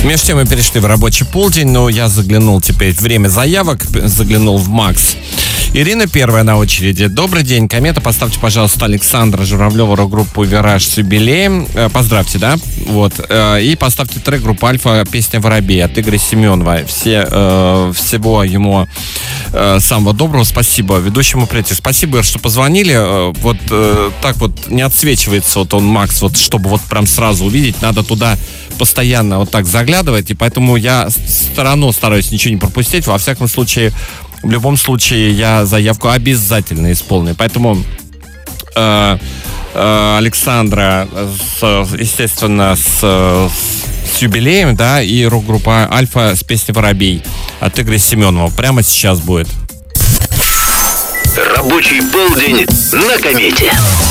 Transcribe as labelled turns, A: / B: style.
A: Между тем мы перешли в рабочий полдень, но я заглянул теперь в время заявок, заглянул в МАКС. Ирина первая на очереди. Добрый день, Комета. Поставьте, пожалуйста, Александра Журавлева, рок-группу «Вираж» с юбилеем. Поздравьте, да? Вот. И поставьте трек группы «Альфа», песня «Воробей» от Игоря Семенова. Всего ему самого доброго. Спасибо ведущему приятелю. Спасибо, что позвонили. Вот так вот не отсвечивается вот он, МАКС, вот чтобы вот прям сразу увидеть. Надо туда постоянно вот так заглядывать. И поэтому я стороной стараюсь ничего не пропустить. Во всяком случае, в любом случае, я заявку обязательно исполню. Поэтому Александра, естественно, с юбилеем, да, и рок-группа «Альфа» с песней «Воробей» от Игоря Семенова. Прямо сейчас будет.
B: Рабочий полдень на Комете.